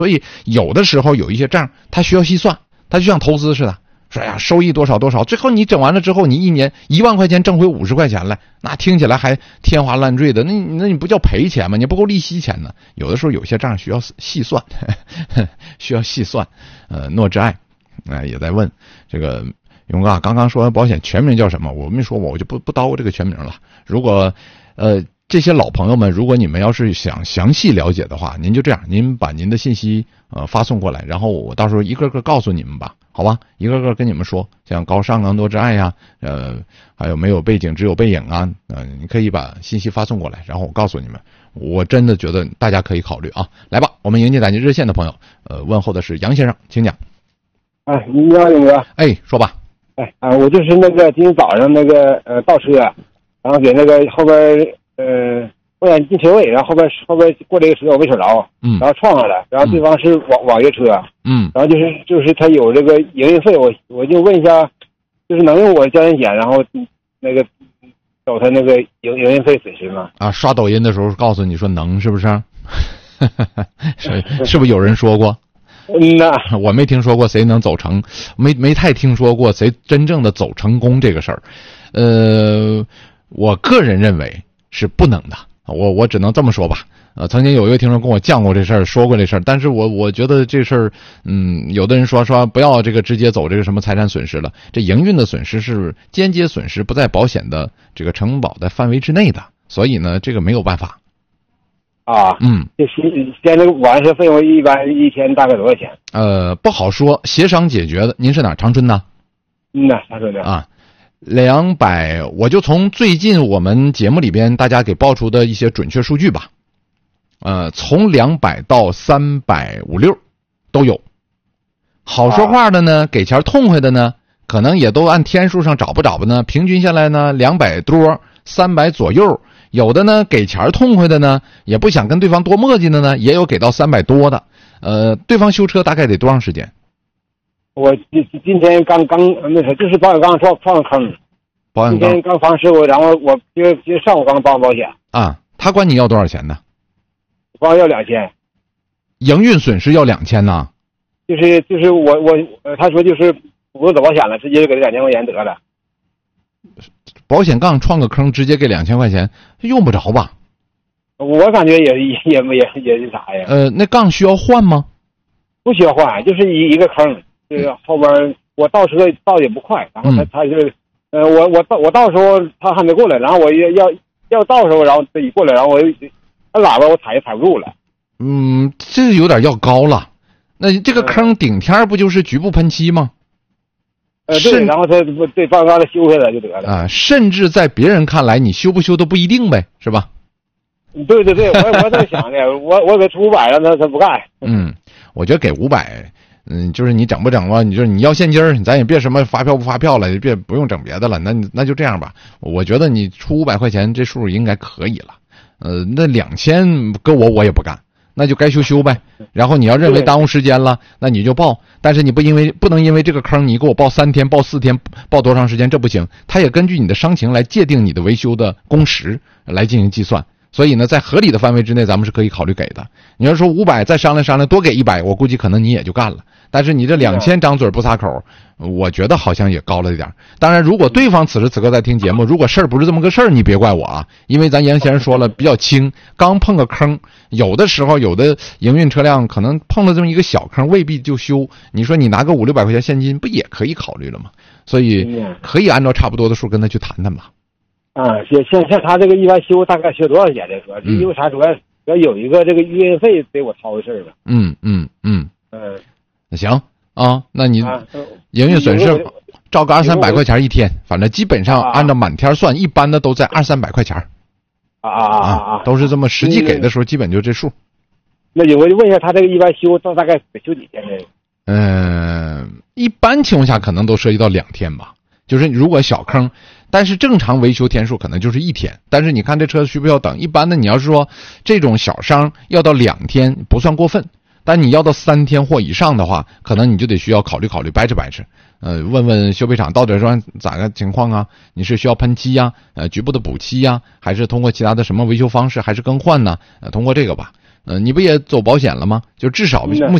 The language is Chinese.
所以有的时候有一些账它需要细算，它就像投资似的，说呀收益多少多少，最后你整完了之后，你一年1万块钱挣回50块钱来，那听起来还天花乱坠的，那你不叫赔钱吗？你不够利息钱呢。有的时候有些账需要细算，需要细算。诺之爱也在问这个勇哥刚刚说保险全名叫什么？我没说我就不叨这个全名了。如果这些老朋友们，如果你们要是想详细了解的话，您就这样，您把您的信息发送过来，然后我到时候一个个告诉你们吧，好吧？一个个跟你们说，像高尚啊、诺之爱呀，还有没有背景只有背影啊，你可以把信息发送过来，然后我告诉你们。我真的觉得大家可以考虑啊。来吧，我们迎接打进热线的朋友，问候的是杨先生，请讲。 哎，你好，勇哥。 哎，说吧。 哎我就是那个今天早上那个倒车，然后给那个后边我想进车位，然后后边过这个车我没瞅着，然后撞上了，然后对方是网约车，然后就是他有这个营运费，我就问一下，就是能用我交强险，然后那个走他那个营运费损失吗？啊， 刷抖音的时候告诉你说能，是不是？是不是有人说过？我没听说过谁能走成，没太听说过谁真正的走成功这个事儿。我个人认为是不能的。我只能这么说吧。曾经有一位听众跟我讲过这事儿，说过这事儿，但是我觉得这事儿，有的人说不要这个直接走这个什么财产损失了，这营运的损失是间接损失，不在保险的这个承保的范围之内的，所以呢，这个没有办法。 现在完事费用一般一天大概多少钱？ 不好说，协商解决的。您是哪？长春的？ 长春的啊。200，我就从最近我们节目里边大家给爆出的一些准确数据吧。从200到350都有。好说话的呢，给钱痛快的呢，可能也都按天数上找不呢，平均下来呢200多、300左右。有的呢给钱痛快的呢，也不想跟对方多磨叽的呢，也有给到300多的。对方修车大概得多长时间？ 我今天刚那啥，就是保险杠撞了坑。 保险杠今天刚发事故，然后我今上午刚报保险。 他管你要多少钱呢？ 光要2000。 营运损失要2000呢？ 就是我他说就是不用走保险了，直接给他2000块钱得了。 保险杠撞个坑，直接给2000块钱，用不着吧？ 我感觉也是啥呀？ 那杠需要换吗？ 不需要换，就是一个坑。就是后边我倒车倒也不快，然后他就是我到时候他还没过来，然后我要到时候，然后他一过来，然后我按喇叭我踩不住了。 这有点要高了。那这个坑顶天不就是局部喷漆吗？ 对，然后他对帮他修下来就得了。 甚至在别人看来，你修不修都不一定呗，是吧？ 对，我这么想的，我给出500了，他不干。 我觉得给500。就是你整不整吧，你要现金，咱也别什么发票不发票了，不用整别的了，那就这样吧。我觉得你出500块钱这数应该可以了。那2000跟我也不干，那就该修呗。然后你要认为耽误时间了，那你就报，但是你不能因为这个坑你给我报3天、报4天、报多长时间，这不行。他也根据你的伤情来界定你的维修的工时来进行计算。所以呢，在合理的范围之内，咱们是可以考虑给的。你要说500再商量多给100，我估计可能你也就干了。但是你这2000张嘴不撒口，我觉得好像也高了一点。当然，如果对方此时此刻在听节目，如果事儿不是这么个事儿，你别怪我啊，因为咱杨先生说了比较轻，刚碰个坑，有的时候有的营运车辆可能碰了这么一个小坑，未必就修。你说你拿个500-600块钱现金，不也可以考虑了吗？所以可以按照差不多的数跟他去谈谈吧。 像他这个一般修大概修多少钱的车？因为啥？主要有一个这个运费得我掏的事儿了。 那行啊，那你营运损失照个200-300块钱一天，反正基本上按照满天算，一般的都在200-300块钱。都是这么实际给的时候，基本就这数。 那我就问一下，他这个一般修到大概得修几天呢？ 一般情况下可能都涉及到2天吧。就是如果小坑，但是正常维修天数可能就是1天。但是你看这车需不需要等？一般的你要是说这种小伤要到2天不算过分，但你要到3天或以上的话，可能你就得需要考虑掰扯。问问修配厂到底说咋个情况啊？你是需要喷漆呀，局部的补漆呀，还是通过其他的什么维修方式，还是更换呢？通过这个吧。 你不也走保险了吗？就至少目